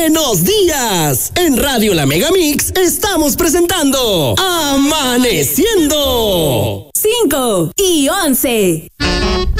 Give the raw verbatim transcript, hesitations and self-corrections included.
¡Buenos días! En Radio La Megamix estamos presentando Amaneciendo. cinco y once.